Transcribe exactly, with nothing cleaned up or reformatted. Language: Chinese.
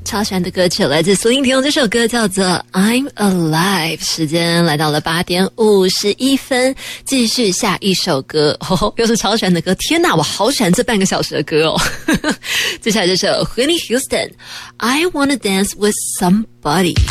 超喜欢的歌曲来自苏玲婷，这首歌叫做 I'm Alive。 时间来到了八点五十一分，继续下一首歌，哦，又是超喜欢的歌，天哪，我好喜欢这半个小时的歌哦。接下来这首 Whitney Houston I Wanna Dance With Somebody。